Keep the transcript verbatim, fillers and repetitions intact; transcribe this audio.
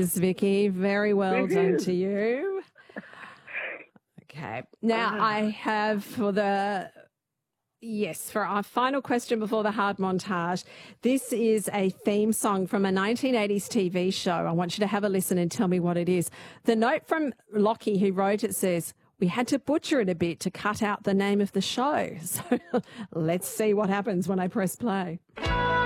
is, Vicky. Very well done to you. Okay. Now Ah. I have for the, yes, for our final question before the hard montage. This is a theme song from a nineteen eighties T V show. I want you to have a listen and tell me what it is. The note from Lockie who wrote it says, we had to butcher it a bit to cut out the name of the show. So let's see what happens when I press play.